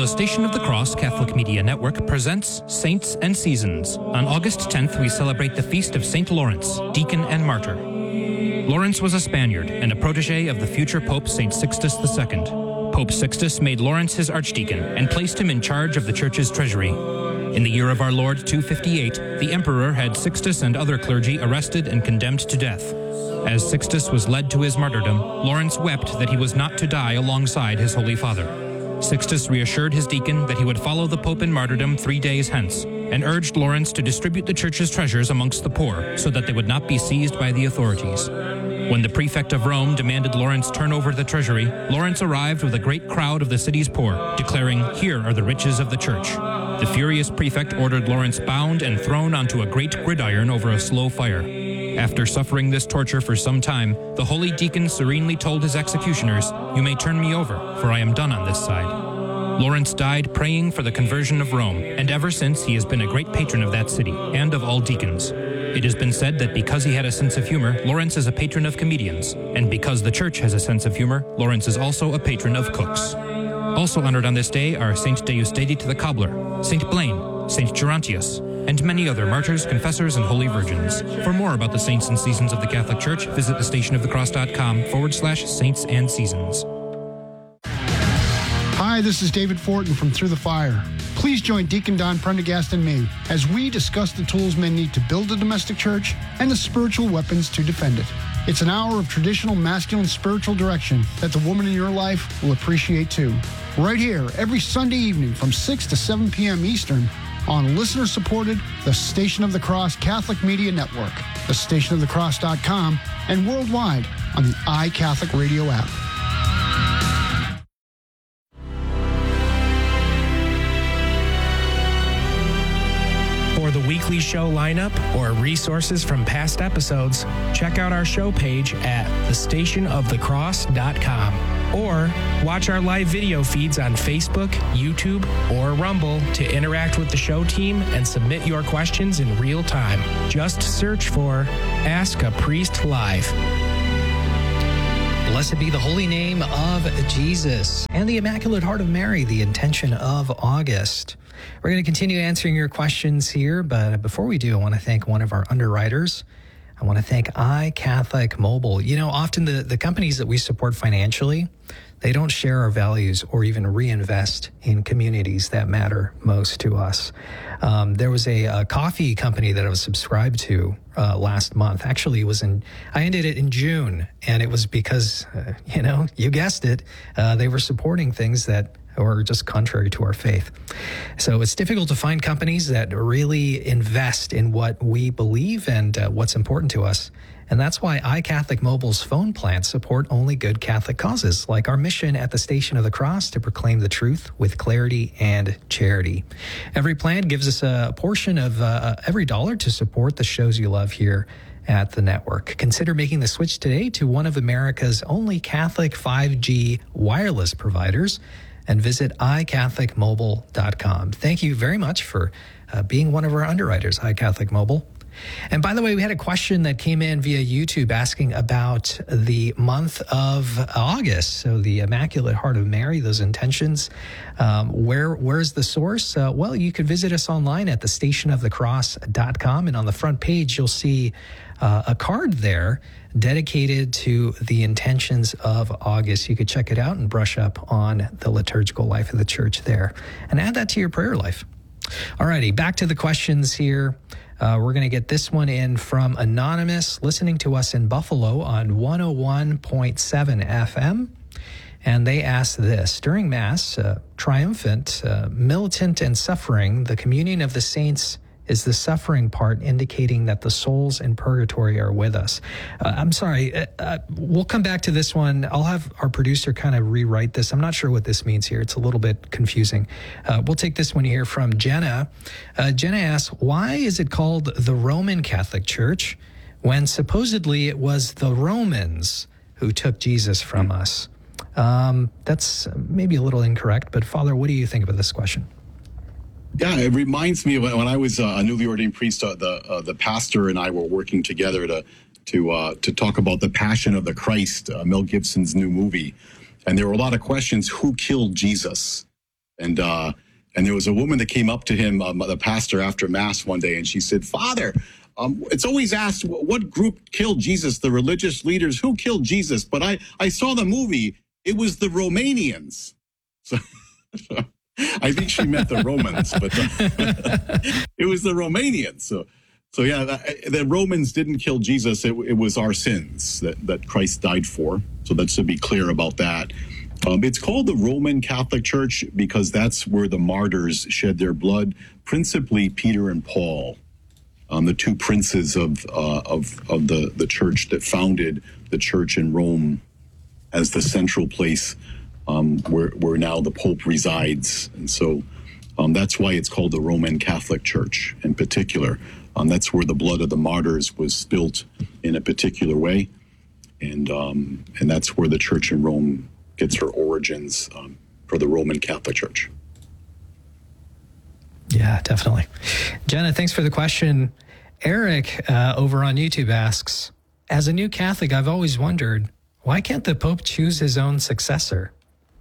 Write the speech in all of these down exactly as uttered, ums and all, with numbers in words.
The Station of the Cross Catholic Media Network presents Saints and Seasons. On August tenth, we celebrate the feast of Saint Lawrence, deacon and martyr. Lawrence was a Spaniard and a protege of the future Pope Saint Sixtus the Second. Pope Sixtus made Lawrence his archdeacon and placed him in charge of the church's treasury. In the year of our Lord two fifty-eight, the emperor had Sixtus and other clergy arrested and condemned to death. As Sixtus was led to his martyrdom, Lawrence wept that he was not to die alongside his Holy Father. Sixtus reassured his deacon that he would follow the Pope in martyrdom three days hence, and urged Lawrence to distribute the church's treasures amongst the poor so that they would not be seized by the authorities. When the prefect of Rome demanded Lawrence turn over the treasury, Lawrence arrived with a great crowd of the city's poor, declaring, "Here are the riches of the church." The furious prefect ordered Lawrence bound and thrown onto a great gridiron over a slow fire. After suffering this torture for some time, the holy deacon serenely told his executioners, "You may turn me over, for I am done on this side." Lawrence died praying for the conversion of Rome, and ever since he has been a great patron of that city and of all deacons. It has been said that because he had a sense of humor, Lawrence is a patron of comedians, and because the church has a sense of humor, Lawrence is also a patron of cooks. Also honored on this day are Saint Deusdedit the Cobbler, Saint Blaine, Saint Gerontius, and many other martyrs, confessors, and holy virgins. For more about the saints and seasons of the Catholic Church, visit thestationofthecross.com forward slash saints and seasons. Hi, this is David Fortin from Through the Fire. Please join Deacon Don Prendergast and me as we discuss the tools men need to build a domestic church and the spiritual weapons to defend it. It's an hour of traditional masculine spiritual direction that the woman in your life will appreciate too. Right here, every Sunday evening from six to seven p.m. Eastern, on listener-supported The Station of the Cross Catholic Media Network, the station of the cross dot com, and worldwide on the iCatholic Radio app. For the weekly show lineup or resources from past episodes, check out our show page at the station of the cross dot com. Or watch our live video feeds on Facebook, YouTube, or Rumble to interact with the show team and submit your questions in real time. Just search for Ask a Priest Live. Blessed be the holy name of Jesus and the Immaculate Heart of Mary, the intention of August. We're going to continue answering your questions here, but before we do, I want to thank one of our underwriters. I want to thank iCatholic Mobile. You know, often the, the companies that we support financially, they don't share our values or even reinvest in communities that matter most to us. Um, there was a, a coffee company that I was subscribed to uh, last month. Actually, it was in, I ended it in June, and it was because, uh, you know, you guessed it, uh, they were supporting things that or just contrary to our faith. So it's difficult to find companies that really invest in what we believe and uh, what's important to us. And that's why iCatholic Mobile's phone plans support only good Catholic causes, like our mission at the Station of the Cross to proclaim the truth with clarity and charity. Every plan gives us a portion of uh, every dollar to support the shows you love here at the network. Consider making the switch today to one of America's only Catholic five G wireless providers, and visit i catholic mobile dot com. Thank you very much for uh, being one of our underwriters, iCatholic Mobile. And by the way, we had a question that came in via YouTube asking about the month of August. So the Immaculate Heart of Mary, those intentions. Um, where where's the source? Uh, well, you could visit us online at the station of the cross dot com, and on the front page, you'll see uh, a card there dedicated to the intentions of August. You could check it out and brush up on the liturgical life of the church there and add that to your prayer life. All righty, back to the questions here. Uh, we're going to get this one in from Anonymous, listening to us in Buffalo on one oh one point seven F M. And they asked this: during Mass, uh, triumphant, uh, militant, and suffering, the communion of the saints is the suffering part, indicating that the souls in purgatory are with us. Uh, I'm sorry, uh, uh, we'll come back to this one. I'll have our producer kind of rewrite this. I'm not sure what this means here. It's a little bit confusing. Uh, we'll take this one here from Jenna. Uh, Jenna asks, why is it called the Roman Catholic Church when supposedly it was the Romans who took Jesus from mm. us? Um, that's maybe a little incorrect, but Father, what do you think about this question? Yeah, it reminds me of when I was uh, a newly ordained priest. Uh, the uh, the pastor and I were working together to to uh, to talk about the Passion of the Christ, uh, Mel Gibson's new movie, and there were a lot of questions: who killed Jesus? And uh, and there was a woman that came up to him, um, the pastor, after Mass one day, and she said, Father, um, it's always asked, what group killed Jesus? The religious leaders, who killed Jesus? But I, I saw the movie. It was the Romanians. So I think she meant the Romans, but the, it was the Romanians. So, so yeah, the, the Romans didn't kill Jesus. It, it was our sins that, that Christ died for. So that's to be clear about that. Um, it's called the Roman Catholic Church because that's where the martyrs shed their blood, principally Peter and Paul, um, the two princes of uh, of of the, the church that founded the church in Rome as the central place um, where, where now the Pope resides. And so um, that's why it's called the Roman Catholic Church in particular. Um, that's where the blood of the martyrs was spilt in a particular way. And, um, and that's where the church in Rome gets her origins um, for the Roman Catholic Church. Yeah, definitely. Jenna, thanks for the question. Eric uh, over on YouTube asks, as a new Catholic, I've always wondered, why can't the Pope choose his own successor?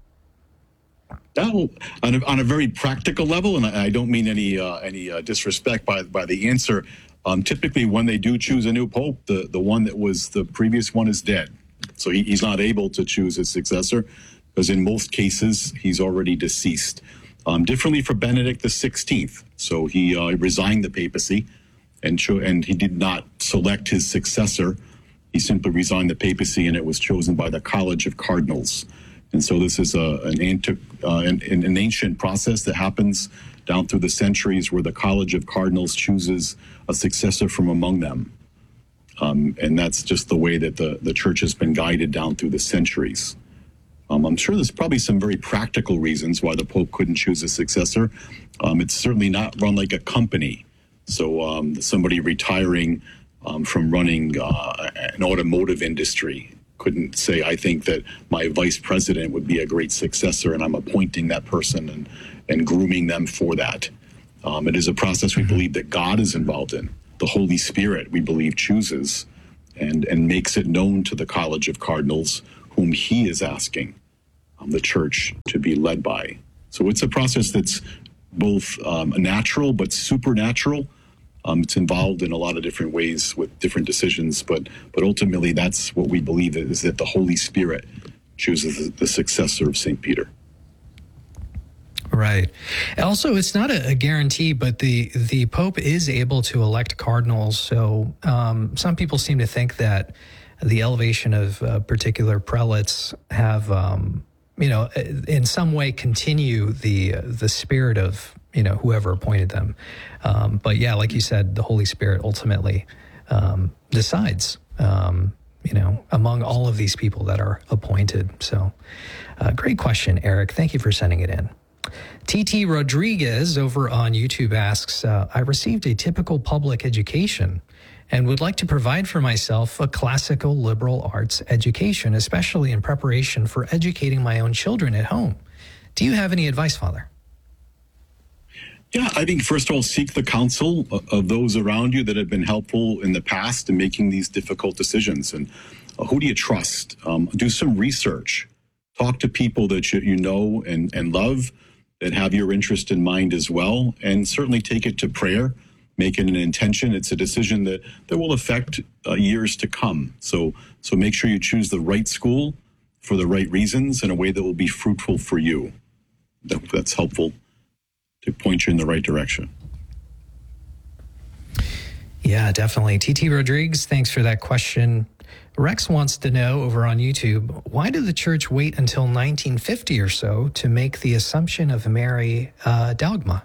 Oh, on a, on a very practical level, and I, I don't mean any uh, any uh, disrespect by by the answer. Um, typically, when they do choose a new pope, the, the one that was the previous one is dead, so he, he's not able to choose his successor because in most cases he's already deceased. Um, differently for Benedict the sixteenth, so he uh, resigned the papacy, and cho- and he did not select his successor. He simply resigned the papacy, and it was chosen by the College of Cardinals. And so this is a, an, anti, uh, an, an ancient process that happens down through the centuries where the College of Cardinals chooses a successor from among them. Um, and that's just the way that the, the church has been guided down through the centuries. Um, I'm sure there's probably some very practical reasons why the Pope couldn't choose a successor. Um, it's certainly not run like a company. So um, somebody retiring um, from running uh, an automotive industry couldn't say, I think that my vice president would be a great successor, and I'm appointing that person and, and grooming them for that. Um, it is a process we believe that God is involved in. The Holy Spirit, we believe, chooses and, and makes it known to the College of Cardinals whom he is asking um, the church to be led by. So it's a process that's both um, natural but supernatural. Um, it's involved in a lot of different ways with different decisions, but but ultimately that's what we believe is that the Holy Spirit chooses the successor of Saint Peter. Right. Also, it's not a, a guarantee, but the the Pope is able to elect cardinals. So um, some people seem to think that the elevation of uh, particular prelates have, um, you know, in some way continue the uh, the spirit of, you know, whoever appointed them. Um, but yeah, like you said, the Holy Spirit ultimately um, decides, um, you know, among all of these people that are appointed. So uh, great question, Eric. Thank you for sending it in. T T Rodriguez over on YouTube asks, uh, I received a typical public education and would like to provide for myself a classical liberal arts education, especially in preparation for educating my own children at home. Do you have any advice, Father? Yeah, I think first of all, seek the counsel of those around you that have been helpful in the past in making these difficult decisions. And uh, who do you trust? Um, do some research. Talk to people that you, you know and, and love that have your interest in mind as well. And certainly take it to prayer. Make it an intention. It's a decision that, that will affect uh, years to come. So, so make sure you choose the right school for the right reasons in a way that will be fruitful for you. That, that's helpful to point you in the right direction. Yeah, definitely. T T Rodriguez, thanks for that question. Rex wants to know over on YouTube, why did the church wait until nineteen fifty or so to make the Assumption of Mary uh, dogma?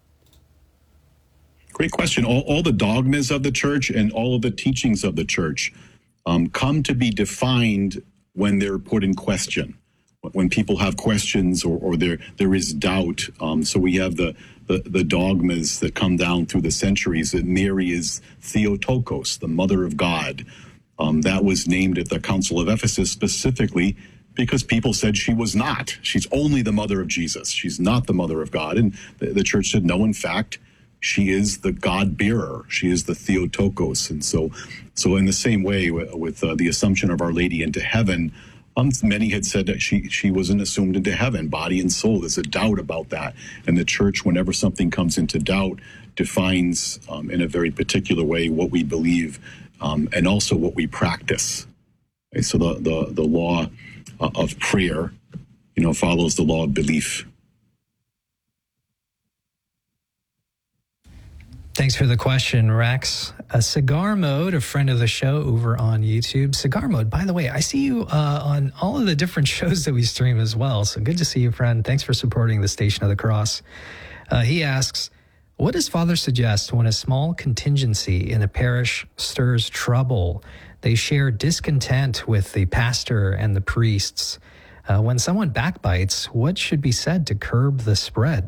Great question. All, all the dogmas of the church and all of the teachings of the church um, come to be defined when they're put in question. When people have questions or, or there there is doubt. Um, so we have the, the, the dogmas that come down through the centuries that Mary is Theotokos, the mother of God. Um, that was named at the Council of Ephesus specifically because people said she was not. She's only the mother of Jesus. She's not the mother of God. And the, the church said, no, in fact, she is the God-bearer. She is the Theotokos. And so, so in the same way with, with uh, the Assumption of Our Lady into heaven, Um, many had said that she she wasn't assumed into heaven, body and soul. There's a doubt about that. And the church, whenever something comes into doubt, defines um, in a very particular way what we believe um, and also what we practice. Okay, so the, the, the law uh, of prayer, you know, follows the law of belief. Thanks for the question, Rex. A Cigar Mode, a friend of the show over on YouTube. Cigar Mode, by the way, I see you uh, on all of the different shows that we stream as well. So good to see you, friend. Thanks for supporting the Station of the Cross. Uh, he asks, what does Father suggest when a small contingency in a parish stirs trouble? They share discontent with the pastor and the priests. Uh, when someone backbites, what should be said to curb the spread?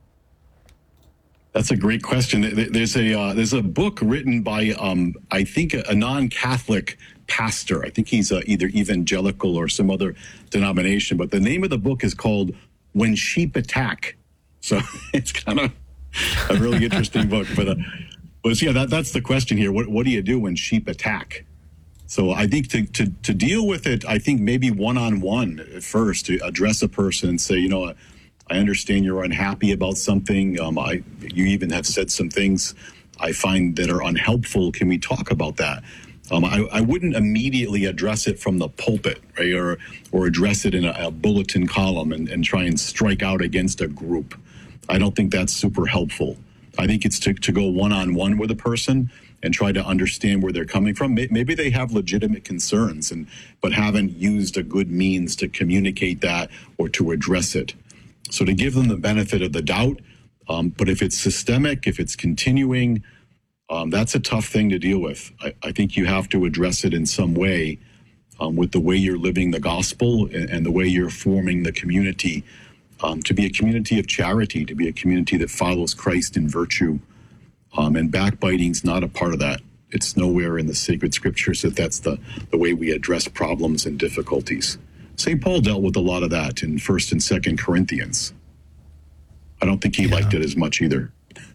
That's a great question. There's a uh, there's a book written by um, I think a, a non-Catholic pastor. I think he's uh, either evangelical or some other denomination. But the name of the book is called "When Sheep Attack." So it's kind of a really interesting book. But uh, but yeah, that that's the question here. What what do you do when sheep attack? So I think to to to deal with it, I think maybe one on one at first, to address a person and say, you know, I understand you're unhappy about something. Um, I, you even have said some things I find that are unhelpful. Can we talk about that? Um, I, I wouldn't immediately address it from the pulpit, right, or or address it in a, a bulletin column and, and try and strike out against a group. I don't think that's super helpful. I think it's to, to go one-on-one with a person and try to understand where they're coming from. Maybe they have legitimate concerns, and but haven't used a good means to communicate that or to address it. So to give them the benefit of the doubt, um, but if it's systemic, if it's continuing, um, that's a tough thing to deal with. I, I think you have to address it in some way um, with the way you're living the gospel and, and the way you're forming the community um, to be a community of charity, to be a community that follows Christ in virtue. Um, and backbiting's not a part of that. It's nowhere in the sacred scriptures that that's the, the way we address problems and difficulties. Saint Paul dealt with a lot of that in First and Second Corinthians. I don't think he yeah. liked it as much either.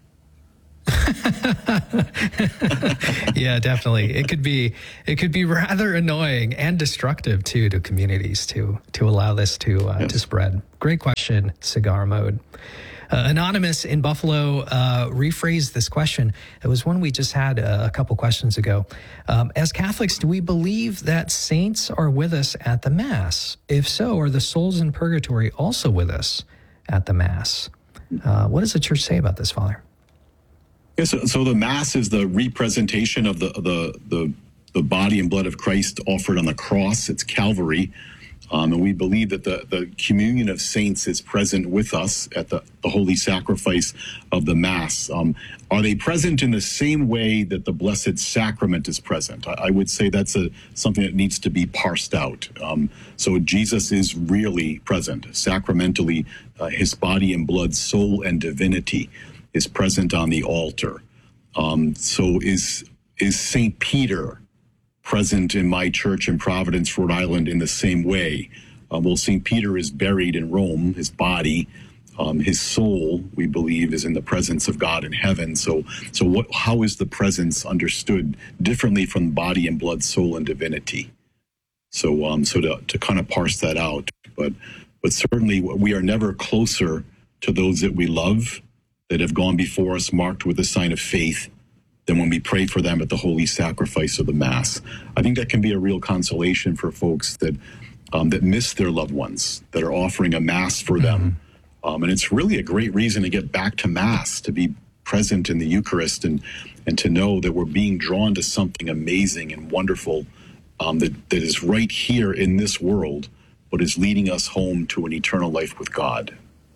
Yeah, definitely. It could be it could be rather annoying and destructive too to communities to to allow this to uh, yes. to spread. Great question, Cigar Mode. Uh, Anonymous in Buffalo uh, rephrased this question. It was one we just had uh, a couple questions ago. Um, as Catholics, do we believe that saints are with us at the Mass? If so, are the souls in purgatory also with us at the Mass? Uh, what does the Church say about this, Father? Yes, so, so the Mass is the representation of the, the the the body and blood of Christ offered on the cross. It's Calvary. Um, and we believe that the, the communion of saints is present with us at the, the holy sacrifice of the Mass. Um, are they present in the same way that the Blessed Sacrament is present? I, I would say that's a something that needs to be parsed out. Um, so Jesus is really present. Sacramentally, uh, his body and blood, soul and divinity is present on the altar. Um, so is is Saint Peter present in my church in Providence, Rhode Island, in the same way? Uh, well, Saint Peter is buried in Rome, his body, um, his soul, we believe, is in the presence of God in heaven. So, so what? How is the presence understood differently from body and blood, soul and divinity? So, um, so to, to kind of parse that out, but, but certainly we are never closer to those that we love, that have gone before us, marked with the sign of faith, than when we pray for them at the holy sacrifice of the Mass. I think that can be a real consolation for folks that um, that miss their loved ones, that are offering a Mass for them. Mm-hmm. Um, and it's really a great reason to get back to Mass, to be present in the Eucharist and and to know that we're being drawn to something amazing and wonderful um, that, that is right here in this world, but is leading us home to an eternal life with God.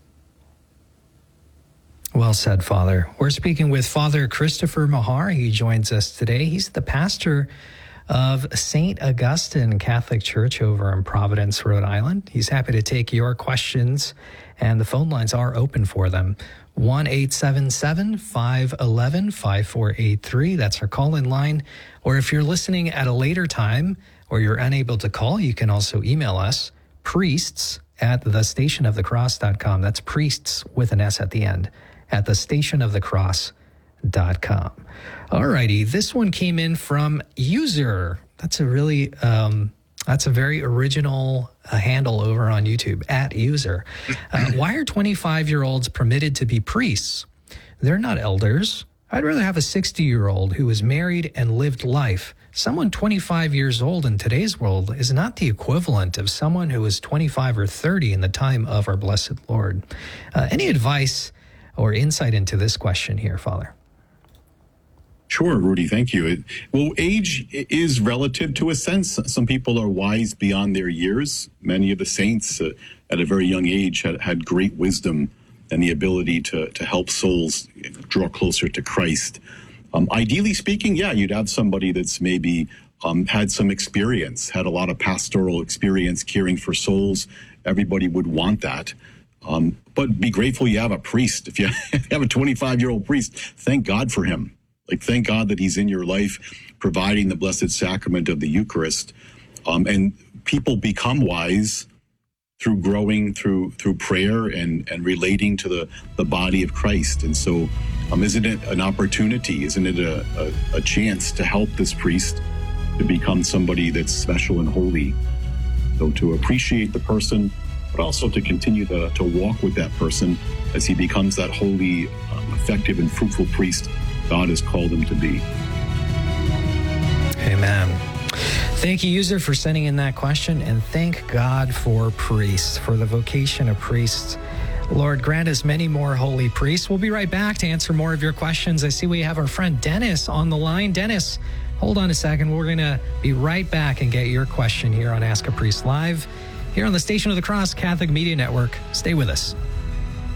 Well said, Father. We're speaking with Father Christopher Mahar. He joins us today. He's the pastor of Saint Augustine Catholic Church over in Providence, Rhode Island. He's happy to take your questions, and the phone lines are open for them. one eight seven seven, five one one, five four eight three. That's our call-in line. Or if you're listening at a later time or you're unable to call, you can also email us, priests at the station of the cross dot com. That's priests with an S at the end. At the station of the cross dot com. All righty, this one came in from User. That's a really um, That's a very original uh, handle over on YouTube, at user. Uh, why are twenty-five-year-olds permitted to be priests? They're not elders. I'd rather have a sixty-year-old who was married and lived life. Someone twenty-five years old in today's world is not the equivalent of someone who was twenty-five or thirty in the time of our blessed Lord. Uh, any advice or insight into this question here, Father? Sure, Rudy, thank you. It, well, age is relative to a sense. Some people are wise beyond their years. Many of the saints uh, at a very young age had, had great wisdom and the ability to, to help souls draw closer to Christ. Um, ideally speaking, yeah, you'd have somebody that's maybe um, had some experience, had a lot of pastoral experience caring for souls. Everybody would want that. Um, but be grateful you have a priest. If you have a twenty-five-year-old priest, thank God for him. Like, thank God that he's in your life, providing the blessed sacrament of the Eucharist. Um, and people become wise through growing, through through prayer and, and relating to the, the body of Christ. And so um, isn't it an opportunity? Isn't it a, a, a chance to help this priest to become somebody that's special and holy? So to appreciate the person, but also to continue to, to walk with that person as he becomes that holy, um, effective, and fruitful priest God has called him to be. Amen. Thank you, user, for sending in that question, and thank God for priests, for the vocation of priests. Lord, grant us many more holy priests. We'll be right back to answer more of your questions. I see we have our friend Dennis on the line. Dennis, hold on a second. We're going to be right back and get your question here on Ask a Priest Live, here on the Station of the Cross Catholic Media Network. Stay with us.